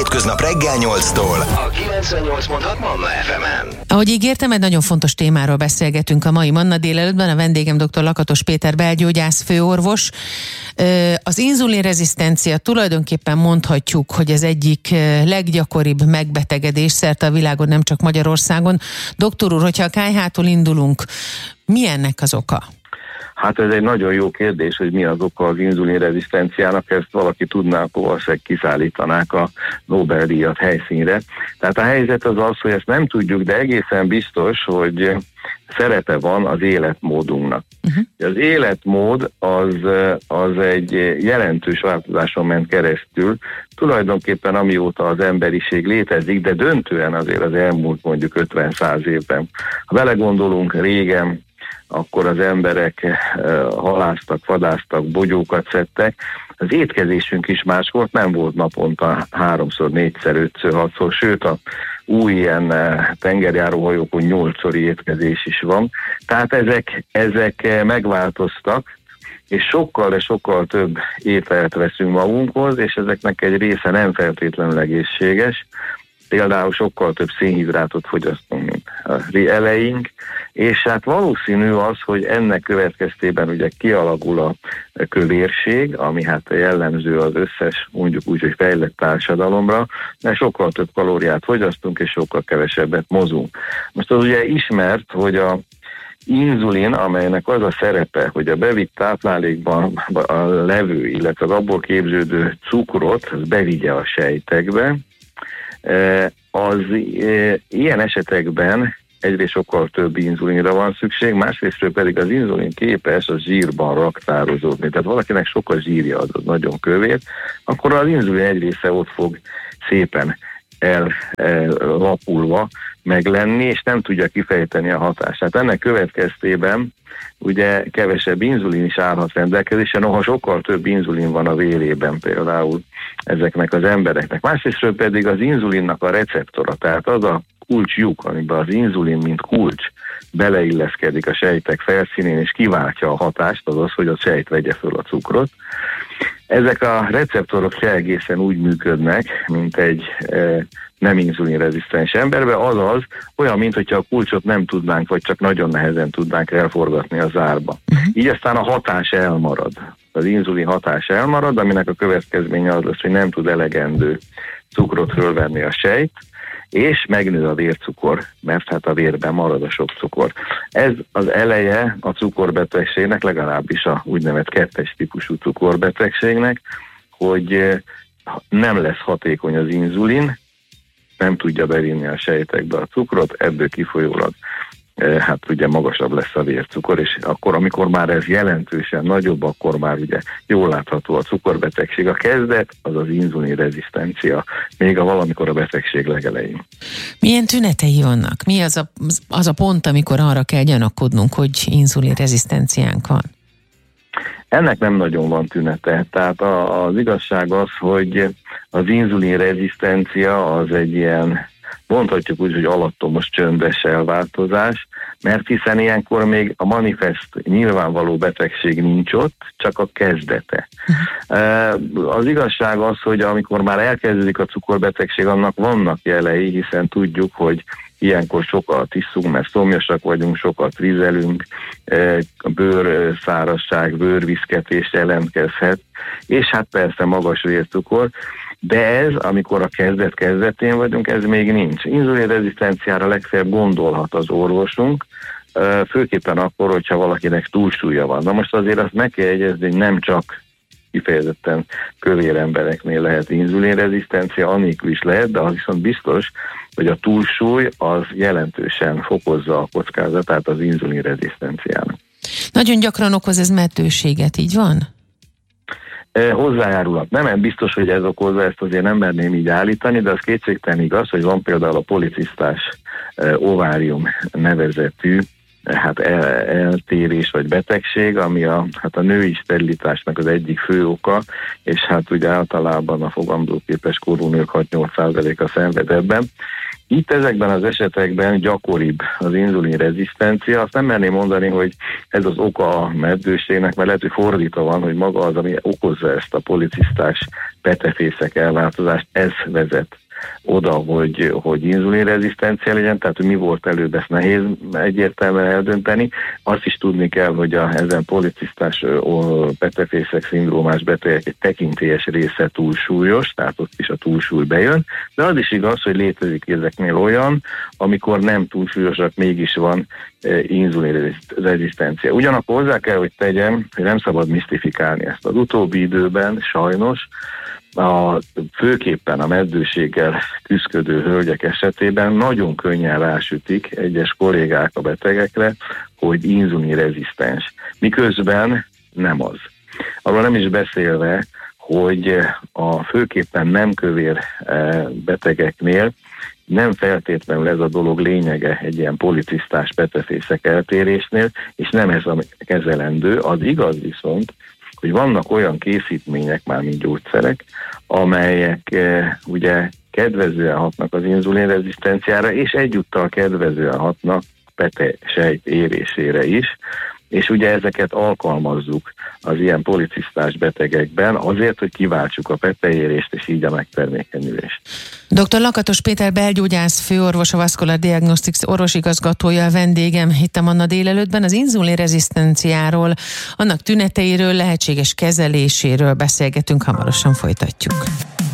hétköznap reggel 8-tól a 98.6 Manna FM-en. Ahogy ígértem, egy nagyon fontos témáról beszélgetünk a mai Manna délelőttben. A vendégem dr. Lakatos Péter belgyógyász főorvos. Az inzulinrezisztencia tulajdonképpen mondhatjuk, hogy az egyik leggyakoribb megbetegedés szerte a világon, nem csak Magyarországon. Doktor úr, hogyha a kályhától indulunk, mi ennek az oka? Hát ez egy nagyon jó kérdés, hogy mi az oka az inzulinrezisztenciának, ezt valaki tudná, akkor valószínűleg kiszállítanák a Nobel-díjat helyszínre. Tehát a helyzet az az, hogy ezt nem tudjuk, de egészen biztos, hogy szerepe van az életmódunknak. Az életmód az egy jelentős változáson ment keresztül, tulajdonképpen amióta az emberiség létezik, de döntően azért az elmúlt mondjuk 50-100 évben. Ha belegondolunk, régen akkor az emberek halásztak, vadásztak, bogyókat szedtek. Az étkezésünk is más volt, nem volt naponta 3-szor, 4-szer, 5-ször, 6-szor, sőt a új ilyen tengerjáróhajókon 8-szori étkezés is van. Tehát ezek megváltoztak, és sokkal, de sokkal több ételt veszünk magunkhoz, és ezeknek egy része nem feltétlenül egészséges. Például sokkal több szénhidrátot fogyasztunk, mint az eleink, és hát valószínű az, hogy ennek következtében ugye kialakul a kövérség, ami hát jellemző az összes, mondjuk úgy, hogy fejlett társadalomra, mert sokkal több kalóriát fogyasztunk, és sokkal kevesebbet mozunk. Most az ugye ismert, hogy a inzulin, amelynek az a szerepe, hogy a bevitt táplálékban a levő, illetve az abból képződő cukrot az bevigye a sejtekbe, az ilyen esetekben egyrészt sokkal több inzulinra van szükség, másrésztről pedig az inzulin képes a zsírban raktározódni. Tehát valakinek sokkal zsírja az nagyon kövér, akkor az inzulin egy része ott fog szépen ellapulva meglenni, és nem tudja kifejteni a hatását. Ennek következtében ugye kevesebb inzulin is állhat rendelkezésre, noha sokkal több inzulin van a vérében például ezeknek az embereknek. Másrésztről pedig az inzulinnak a receptora, tehát az a kulcslyuk, amiben az inzulin, mint kulcs beleilleszkedik a sejtek felszínén, és kiváltja a hatást, azaz, hogy a sejt vegye föl a cukrot. Ezek a receptorok se egészen úgy működnek, mint egy nem inzulinrezisztens emberben, azaz olyan, mint hogyha a kulcsot nem tudnánk, vagy csak nagyon nehezen tudnánk elforgatni a zárba. Így aztán a hatás elmarad. Az inzulin hatás elmarad, aminek a következménye az lesz, hogy nem tud elegendő cukrot fölvenni a sejt, és megnő a vércukor, mert hát a vérben marad a sok cukor. Ez az eleje a cukorbetegségnek, legalábbis a úgynevezett 2-es típusú cukorbetegségnek, hogy nem lesz hatékony az inzulin, nem tudja bevinni a sejtekbe a cukrot, ebből kifolyólag hát ugye magasabb lesz a vércukor, és akkor, amikor már ez jelentősen nagyobb, akkor már ugye jól látható a cukorbetegség. A kezdet az az inzulinrezisztencia, még valamikor a betegség legelején. Milyen tünetei vannak? Mi az a pont, amikor arra kell gyanakodnunk, hogy inzulinrezisztenciánk van? Ennek nem nagyon van tünete. Tehát az igazság az, hogy az inzulinrezisztencia az egy ilyen, mondhatjuk úgy, hogy alattomos csöndes elváltozás, mert hiszen ilyenkor még a manifest nyilvánvaló betegség nincs ott, csak a kezdete. Az igazság az, hogy amikor már elkezdődik a cukorbetegség, annak vannak jelei, hiszen tudjuk, hogy ilyenkor sokat isszunk, mert szomjasak vagyunk, sokat vizelünk, bőrszárazság, bőrviszketés jelentkezhet, és hát persze magas vércukor, de ez, amikor a kezdetén vagyunk, ez még nincs. Inzulinrezisztenciára legfeljebb gondolhat az orvosunk, főképpen akkor, hogyha valakinek túlsúlya van. Na most azért azt meg kell jegyezni, hogy nem csak kifejezetten kövér embereknél lehet inzulinrezisztencia, anélkül is lehet, de az viszont biztos, hogy a túlsúly az jelentősen fokozza a kockázatát az inzulinrezisztenciának. Nagyon gyakran okoz ez meddőséget, így van? Hozzájárulhat. Nem biztos, hogy ez okozza, ezt azért nem merném így állítani, de az kétségtelen igaz, hogy van például a policisztás ovárium nevezetű eltérés vagy betegség, ami a női sterilitásnak az egyik fő oka, és hát ugye általában a fogamzóképes korú nők 6-8%-a szenved ebben, Itt ezekben az esetekben gyakoribb az inzulinrezisztencia. Azt nem merném mondani, hogy ez az oka a meddőségnek, mert lehet, hogy fordítva van, hogy maga az, ami okozza ezt a policisztás petefészek elváltozást, ez vezet oda, hogy inzulinrezisztencia legyen, tehát hogy mi volt előbb, ezt nehéz egyértelműen eldönteni. Azt is tudni kell, hogy ezen policisztás petefészek szindrómás betegek egy tekintélyes része túlsúlyos, tehát ott is a túlsúly bejön, de az is igaz, hogy létezik ezeknél olyan, amikor nem túlsúlyosak, mégis van inzulinrezisztencia. Ugyanakkor hozzá kell, hogy tegyem, hogy nem szabad misztifikálni ezt. Az utóbbi időben sajnos főképpen a meddőséggel küszködő hölgyek esetében nagyon könnyen rásütik egyes kollégák a betegekre, hogy inzulinrezisztens. Miközben nem az. Arról nem is beszélve, hogy a főképpen nem kövér betegeknél nem feltétlenül ez a dolog lényege egy ilyen policisztás petefészek eltérésnél, és nem ez a kezelendő. Az igaz viszont, hogy vannak olyan készítmények, már mint gyógyszerek, amelyek ugye kedvezően hatnak az inzulinrezisztenciára, és egyúttal kedvezően hatnak petesejt érésére is, és ugye ezeket alkalmazzuk az ilyen policisztás betegekben azért, hogy kiváltsuk a peteérést, és így a megtermékenyülést. Dr. Lakatos Péter belgyógyász főorvos, a Vascular Diagnostics orvosigazgatója a vendégem itt a Manna délelőttben. Az inzulinrezisztenciáról, annak tüneteiről, lehetséges kezeléséről beszélgetünk, hamarosan folytatjuk.